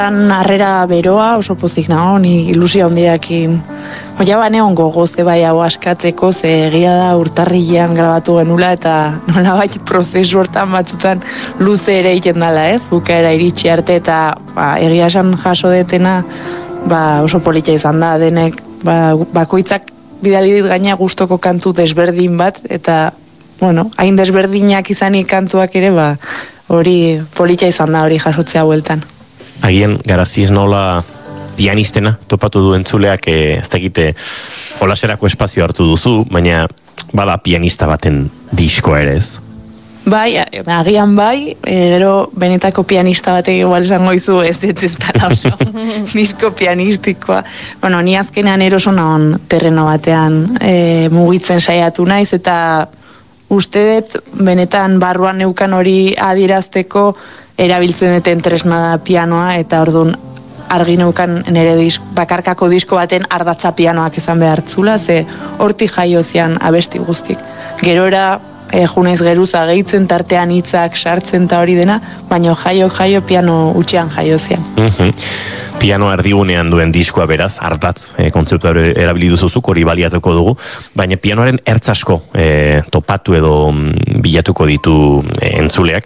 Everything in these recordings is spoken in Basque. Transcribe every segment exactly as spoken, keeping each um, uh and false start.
Harrera beroa, oso pozik nago, ni ilusio handiakin. Oia bane ongo goze bai hau askatzeko, ze egia da urtarrilean grabatu genula eta nola bai prozesu hortan batzutan luze ere egiten dela, ez? Bukaera iritsi arte eta ba, egia esan jaso detena ba, oso politia izan da, denek ba, bakoitzak bidali dit gaina gustoko kantu desberdin bat, eta bueno, hain desberdinak izanik kantuak ere, ba, hori politia izan da hori jasotzea bueltan. Agian, Garazi ez nola pianistena topatu du entzuleak, e, ez dakite jolaserako espazio hartu duzu, baina bada pianista baten diskoa ere ez? Bai, agian bai, ero benetako pianista batek igual esango izu ez ez ez dala oso disko pianistikoa. Bueno, ni azkenean eroso naon terreno batean e, mugitzen saiatu naiz, eta uste dut benetan barruan neukan hori adierazteko erabiltzen duten tresna da pianoa, eta orduan argi neukan nire disk, bakarkako disko baten ardatza pianoak izan behartzula, ze hortik jaio zian abesti guztik. Gerora e, junaiz geruza gehitzen, tartean hitzak sartzen eta hori dena, baina jaio jaio piano utxean jaio zian. Mm-hmm. Pianoa erdigunean duen diskoa beraz, ardatz, e, kontzeptu erabili duzuzuk, hori baliatuko dugu, baina pianoaren ertz asko e, topatu edo mm, bilatuko ditu e, entzuleak.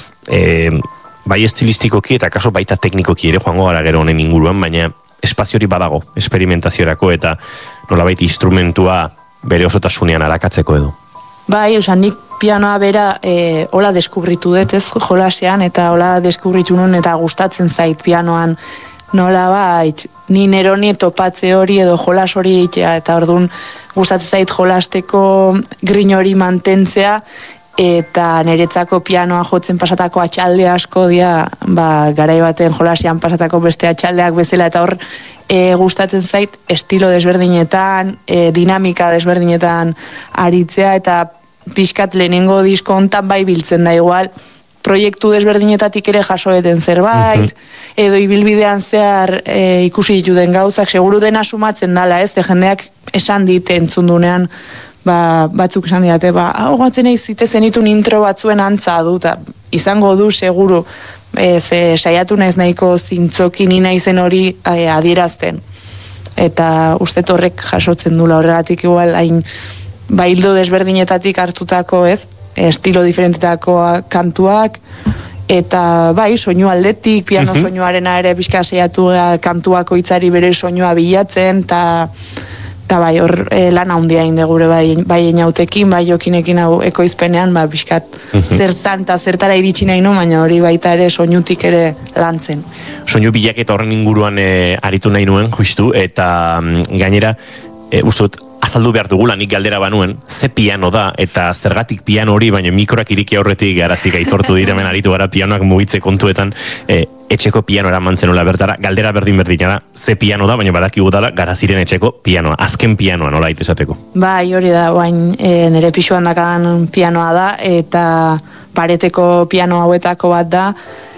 E, bai estilistikoki eta kaso baita teknikoki ere joango gara gero honen inguruan, baina espaziori badago, esperimentaziorako eta nolabait instrumentua bere osotasunean arakatzeko edo. Bai, oza, nik pianoa bera e, hola deskubritu dut, ez, jolasean, eta hola deskubritu nun eta gustatzen zait pianoan nola bait, ni neroni topatze hori edo jolas hori egitea, eta orduan gustatzen zait jolasteko grin hori mantentzea, eta niretzako pianoa jotzen pasatako atxalde asko dira, ba, garai baten jolasian pasatako beste atxaldeak bezala, eta hor e, gustatzen zait estilo desberdinetan, e, dinamika desberdinetan aritzea, eta pixkat lehenengo disko hontan bai biltzen da igual, proiektu desberdinetatik ere jasoeten zerbait, mm-hmm. edo ibilbidean zehar e, ikusi dituden gauzak, seguru dena sumatzen dala, ez, de jendeak esan dit entzundunean, ba, batzuk esan didate, ba, hau gatzen eiz zite zenitun intro batzuen antza du, eta izango du seguru, e, ze saiatu naiz nahiko zintzoki ni naizen hori e, adierazten. Eta uste horrek jasotzen dula horregatik igual, hain baildo desberdinetatik hartutako, ez, estilo diferentetako kantuak, eta bai, soinu aldetik, piano uh-huh. soinuarena ere bizka saiatu kantuako hitzari bere soinua bilatzen, eta eta bai, hor e, lan handia inde gure bai, bai enautekin, bai jokinekin hau ekoizpenean, ba, bizkat uh-huh. zertan eta zertara iritsi nahi nu, baina hori baita ere soinutik ere lantzen. Soinu bilaketa horren inguruan e, aritu nahi nuen, justu, eta mm, gainera, e, ustut, azaldu behar dugula, nik galdera banuen, ze piano da, eta zergatik piano hori, baina mikroak iriki aurretik Garazik aitortu diremen aritu gara pianoak mugitze kontuetan, e, etxeko pianoera mantzenola bertara, galdera berdin berdina da, ze piano da, baina badakigu dala Garaziren etxeko pianoa, azken pianoa nola esateko. Bai, hori da, bain e, nire pixuan dakan pianoa da, eta pareteko piano hauetako bat da,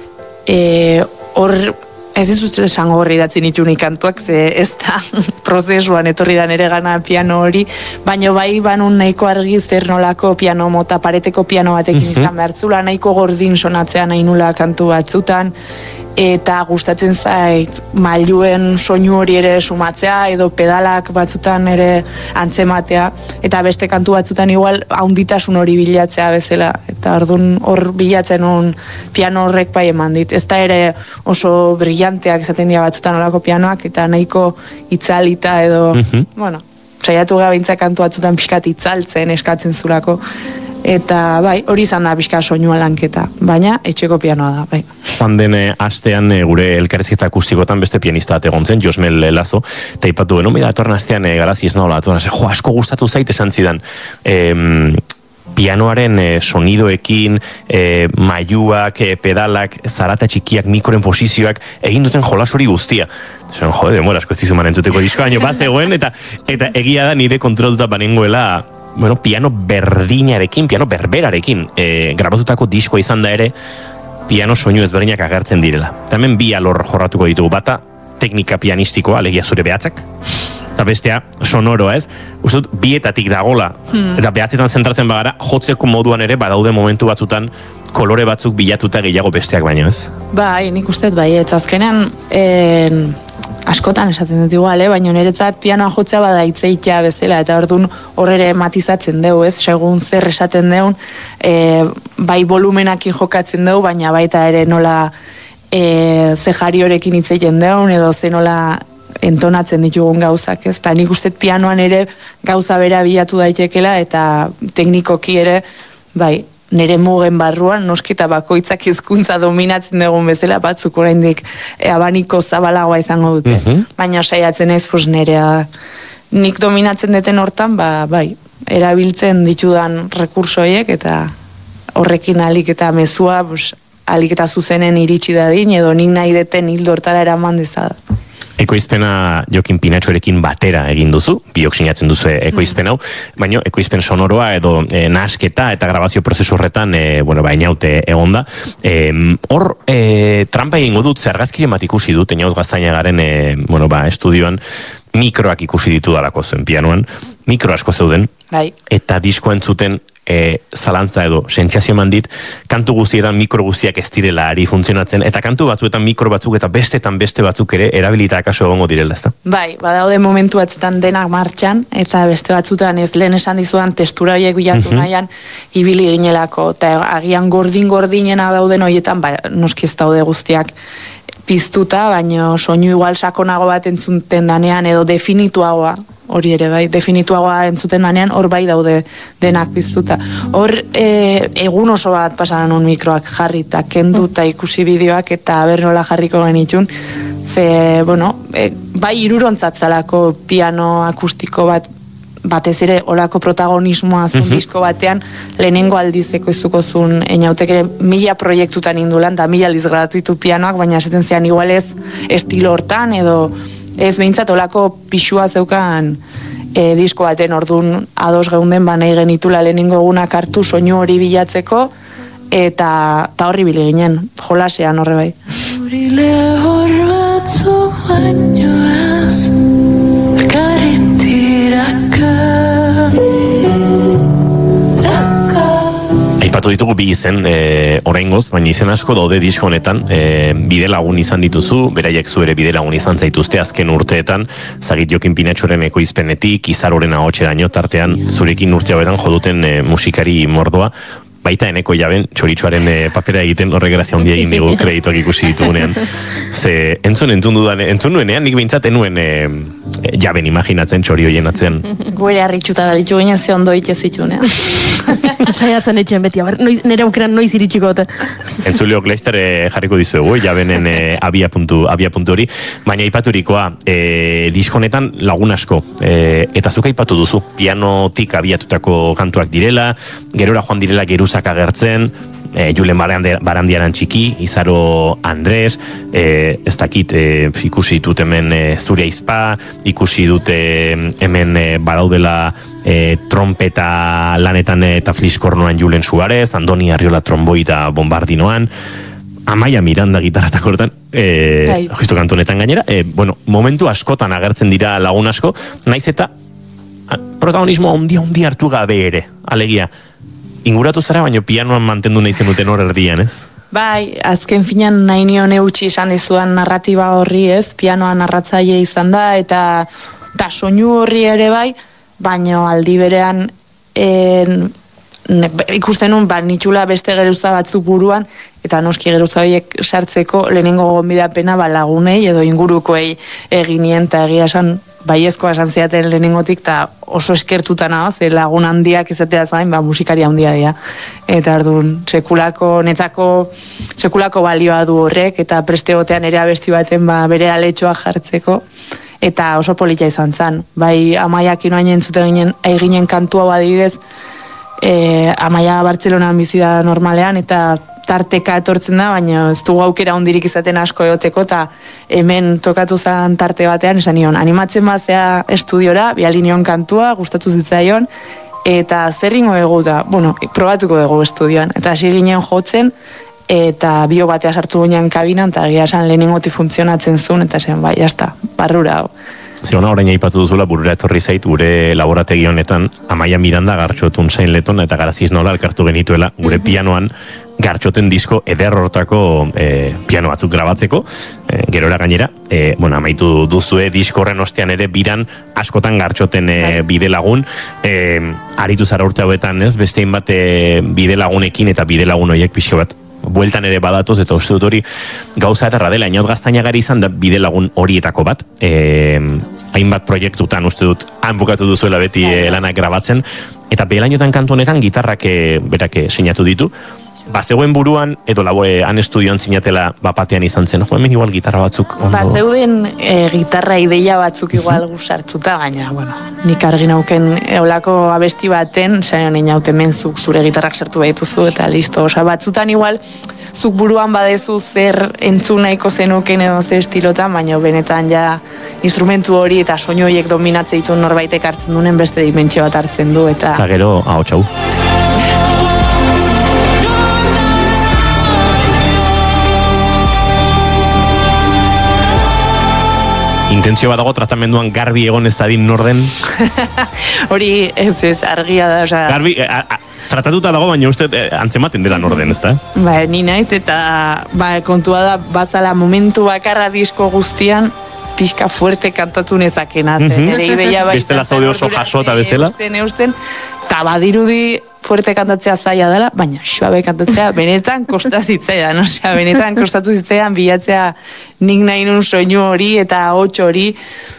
e, hor, ez dizut esango horri datzen itunik kantuak, ze ez da prozesuan etorri da nere gana piano hori, baina bai banun nahiko argi zer nolako piano mota, pareteko piano batekin izan behartzula, nahiko gordin sonatzea nahi nula kantu batzutan, eta gustatzen zait mailuen soinu hori ere sumatzea, edo pedalak batzutan ere antzematea, eta beste kantu batzutan igual haunditasun hori bilatzea bezala, eta orduan hor bilatzen un piano horrek bai eman dit. Ez da ere oso brillanteak esaten dira batzutan olako pianoak, eta nahiko itzalita edo, mm-hmm. bueno, saiatu gara bintzak kantu batzutan pixkat itzaltzen eskatzen zulako. Eta bai, hori izan da pixka soinua lanketa, baina etxeko pianoa da, bai. Joan den e, astean e, gure elkarrizketa akustikotan beste pianista bat egon zen, Josmel Lazo, eta ipatu ben, omida, atorren astean e, Garazi ez nahola, atorren astean, jo, asko gustatu zait esan zidan, e, pianoaren e, sonidoekin, e, mailuak, e, pedalak, zarata txikiak, mikroen posizioak, egin duten jolas hori guztia. Zeren, jode, demora, asko ez dizuman entzuteko disko, baino bazegoen, eta, eta egia da nire kontroltuta banengoela, bueno, piano berdinarekin, piano berberarekin e, grabatutako diskoa izan da ere piano soinu ezberdinak agertzen direla. Eta hemen bi alor jorratuko ditugu, bata teknika pianistikoa, alegia zure behatzak, eta bestea sonoroa, ez? Uste dut, bietatik dagola, hmm. eta behatzetan zentratzen bagara, jotzeko moduan ere badaude momentu batzutan kolore batzuk bilatuta gehiago besteak baino, ez? Bai, nik uste bai, ez azkenean en, askotan esaten dut igual, eh? Baina niretzat pianoa jotzea bada itzeitea bezala, eta orduan horre matizatzen dugu, ez? Segun zer esaten dugu, e, bai volumenakin jokatzen dugu, baina baita ere nola e, ze jari horekin itzeiten dugu, edo ze nola entonatzen ditugun gauzak, ez? Eta nik uste pianoan ere gauza bera bilatu daitekela, eta teknikoki ere, bai, nire mugen barruan, noskita bakoitzak hizkuntza dominatzen dugun bezala, batzuk oraindik e, abaniko zabalagoa izango dute. Uh-huh. Baina saiatzen ez, pues, nirea nik dominatzen deten hortan, ba, bai, erabiltzen ditudan rekursoiek, eta horrekin alik eta mezua, pues, alik eta zuzenen iritsi dadin, edo nik nahi deten hildo hortara eraman dezada. Ekoizpena Jokin Pinatxorekin batera egin duzu, biok sinatzen duzu ekoizpen hau, baina ekoizpen sonoroa edo e, nahasketa eta grabazio prozesu horretan, e, bueno, ba, inaute egonda. E, hor, e, trampa egingo dut, zergazkiren bat ikusi dut, inaut Gaztainagaren, e, bueno, ba, estudioan, mikroak ikusi ditu dalako zuen pianoan, mikro asko zeuden, bai. Eta diskoa entzuten, E, zalantza edo sentsazio eman dit, kantu guztietan mikro guztiak ez direla ari funtzionatzen, eta kantu batzuetan mikro batzuk eta bestetan beste batzuk ere erabilita akaso egongo direla, ezta? Bai, badaude momentu batzuetan denak martxan, eta beste batzuetan ez lehen esan dizudan testura horiek bilatu uh-huh. nahian, ibili ginelako, eta agian gordin-gordinena dauden horietan, ba, noski ez daude guztiak piztuta, baina soinu igual sakonago bat entzuten danean, edo definituagoa, hori ere bai, definituagoa entzuten danean, hor bai daude denak piztuta. Hor e, egun oso bat pasaran un mikroak jarri, eta kendu eta ikusi bideoak, eta berrola jarriko genitxun, ze, bueno, e, bai irurontzat-zalako piano akustiko bat, batez ere olako protagonismoa zun uh-huh. disko batean, lehenengo aldizeko izuko zun enautek ere mila proiektutan indulan, da mila aldiz gratuitu pianoak, baina esaten zean igualez estilo hortan, edo ez behintzat olako pixua zeukan e, disko baten orduan ados geunden ba nahi genitula lehenengo egunak hartu soinu hori bilatzeko, eta ta horri bile ginen, jolasean horre bai. Horile horbatzu baino ez, karitiraka. Aipatu ditugu bi izen e, oraingoz, baina izen asko daude disko honetan, e, bide lagun izan dituzu, beraiek zu ere bide lagun izan zaituzte azken urteetan, zagit Jokin Pinatxoren ekoizpenetik, Izaroren ahotxeraino tartean, zurekin urte hauetan joduten e, musikari mordoa, baita eneko jaben, txoritxoaren e, papera egiten horrek grazia handia egin digu kredituak ikusi ditugunean. Ze, entzun entzun dudan, entzun nuenean, nik behintzat enuen e, jaben imaginatzen txori hoien atzean. Guere harritxuta galitu ginen ze ondo itxe zitunean. Saiatzen etxen beti, aber, noiz, nire aukeran noiz iritsiko dute. Entzuleok Leister jarriko dizuegu, jabenen e, abia, puntu, abia puntu hori, baina ipaturikoa, e, diskonetan lagun asko, e, eta zuka ipatu duzu, pianotik abiatutako kantuak direla, gerora joan direla geruzak agertzen, e, Julen Barandiaran txiki, Izaro Andres, e, ez dakit, e, ikusi dut hemen e, zure aizpa, ikusi dute hemen e, badaudela e, trompeta lanetan eta fliskornoan Julen Suarez, Andoni Arriola tromboi eta bombardinoan, Amaia Miranda gitarratak horretan, e, justu kantonetan gainera, e, bueno, momentu askotan agertzen dira lagun asko, naiz eta protagonismo handia handia hartu gabe ere, alegia, inguratu zara, baina pianoan mantendu nahi zenuten hor erdian, ez? Bai, azken finan nahi nion eutxi izan dizudan narratiba horri, ez? Pianoa narratzaile izan da, eta, eta soinu horri ere bai, baina aldi berean en, ne, ikusten nun, ba, nitxula beste geruza batzuk buruan, eta noski geruza horiek sartzeko lehenengo gonbidapena ba, lagunei edo ingurukoei eginien, eta egia esan baiezkoa esan ziaten lehenengotik, eta oso eskertuta nago, ze lagun handiak izatea zain, ba, musikari handia dira. Eta ardun, sekulako, netzako, sekulako balioa du horrek, eta preste gotean ere abesti baten ba, bere aletxoa jartzeko, eta oso polita izan zen. Bai, Amaiak inoain entzuten ginen, eginen kantua badibidez, e, Amaia Bartzelonan bizi da normalean, eta tarteka etortzen da, baina ez dugu aukera hondirik izaten asko egoteko, eta hemen tokatu zen tarte batean, esan nion, animatzen bazea estudiora, biali nion kantua, gustatu zitzaion, eta zer ringo egu da, bueno, probatuko dugu estudioan, eta hasi ginen jotzen, eta bio batea sartu ginen kabinan, eta egia esan lehenengotik funtzionatzen zuen, eta zen, bai, jazta, barrura hau. Ziona, orain aipatu duzula, burura etorri zait, gure laborategi honetan, Amaia Miranda gartxotun zain letona, eta garaziz nola elkartu genituela, gure pianoan, Gartxoten disko eder hortako e, piano batzuk grabatzeko, e, gerora gainera, e, bueno, amaitu duzue disko horren ostean ere biran askotan Gartxoten e, bide lagun, e, aritu zara urte hauetan, ez, bestein bat e, bide lagunekin eta bide lagun horiek pixko bat bueltan ere badatoz, eta uste dut hori gauza etarra dela, Inaut Gaztainagari izan da bide lagun horietako bat, e, hainbat proiektutan uste dut han bukatu duzuela beti e, lanak grabatzen, eta Behe-Lainotan kantu honetan gitarrak e, berak e, sinatu ditu, ba, zegoen buruan, edo labore han estudioan zinatela bapatean izan zen, jo, hemen igual gitarra batzuk ondo... Ba, zeuden e, gitarra ideia batzuk igual gusartzuta, baina, bueno, nik argi nauken eolako abesti baten, zaino ninaute menzuk zure gitarrak sartu behituzu, eta listo, osa, batzutan igual, zuk buruan badezu zer entzun nahiko zenuken edo zer estilotan, baina benetan ja instrumentu hori eta soinu horiek dominatze ditu norbaitek hartzen dunen beste dimentsio bat hartzen du, eta... Eta gero, hau txau. Intentzio bat dago tratamenduan garbi egon ez dadin norden? Hori ez ez argia da, oza... Garbi, a, a, tratatuta dago, baina uste eh, antzematen dela norden, ez da? Ba, ni naiz, eta ba, kontua da, bazala momentu bakarra disko guztian, pixka fuerte kantatu nezakena, zen, mm-hmm. ere ideia baita... Bestela zaude oso jaso eta bezala? Eusten, eusten, eta badirudi fuerte kantatzea zaila dela, baina suabe kantatzea benetan kostazitzaidan, osea, benetan kostatu zitzaidan bilatzea nik nahi nun soinu hori eta ahots hori,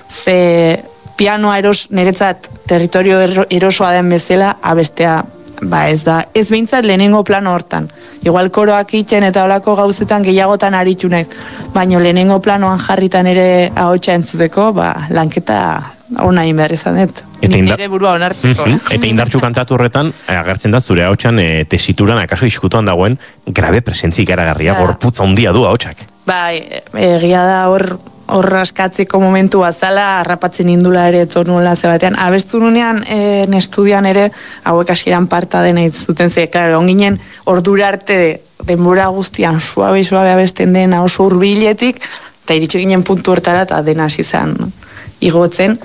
ze pianoa eros, niretzat territorio erosoa den bezala, abestea, ba ez da, ez behintzat lehenengo plano hortan. Igual koroak itxen eta olako gauzetan gehiagotan aritunek, baina lehenengo planoan jarritan ere ahotsa entzuteko, ba, lanketa ona egin behar izan dut. Nire burua onartzeko. Mm-hmm. Eta indartxu kantatu horretan, agertzen da zure ahotsan e, tesituran, akaso iskutuan dagoen, grabe presentzi ikaragarria, ja. Gorputza handia du ahotsak. Bai, egia da hor hor askatzeko momentu bazala, harrapatzen indula ere tonuela zebatean. Abestu nunean, e, nestudian ere, hauek hasieran parta dena itzuten ze, klaro, onginen ordura arte denbora guztian suabe, suabe abesten dena oso hurbiletik, eta iritsi ginen puntu hortara, eta dena hasi zen igotzen,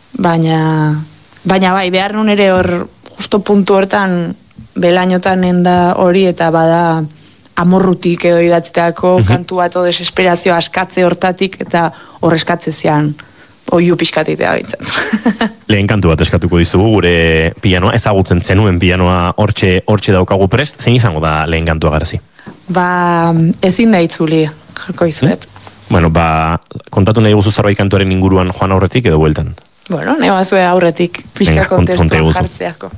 baina, baina bai, behar nun ere hor, justo puntu hortan, Behe-Lainotan enda hori, eta bada, amorrutik edo idatzteako mm-hmm. kantu bat o desesperazio askatze hortatik eta hor eskatze zean oiu pixkatitea bintzen. Lehen kantu bat eskatuko dizugu gure pianoa, ezagutzen zenuen pianoa hortxe, hortxe daukagu prest, zein izango da lehen kantua garazi? Ba, ezin da itzuli, jako izuet. Hmm? Bueno, ba, kontatu nahi guzu zerbait kantuaren inguruan joan aurretik edo bueltan? Bueno, nahi bazue aurretik, pixka kontestuan jartzeako.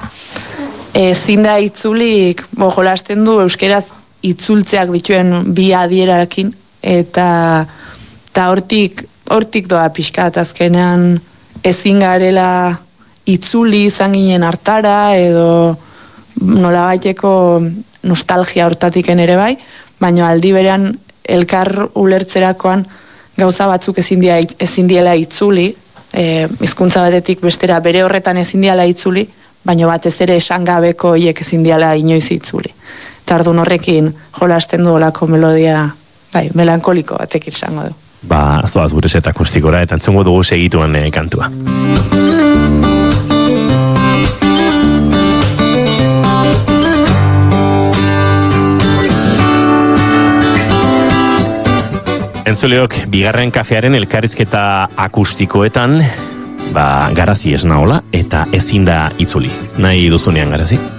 Ezin da itzulik, bo, jolasten du euskeraz itzultzeak dituen bi adierarekin, eta eta hortik hortik doa pixka, eta azkenean ezin garela itzuli izan ginen hartara, edo nola baiteko nostalgia hortatiken ere bai, baina aldi berean elkar ulertzerakoan gauza batzuk ezin, dia, ezin diela itzuli, e, hizkuntza batetik bestera bere horretan ezin diela itzuli, baina batez ere esangabeko hiek ezin diela inoiz itzuli. Tardun horrekin jolasten du olako melodia, bai, melankoliko batekin izango du. Ba, zoaz gure zeta akustikora, eta entzungo dugu segituan eh, kantua. Entzuleok, bigarren kafearen elkarrizketa akustikoetan, ba, garazi esna hola, eta ezin da itzuli. Nahi duzunean garazi?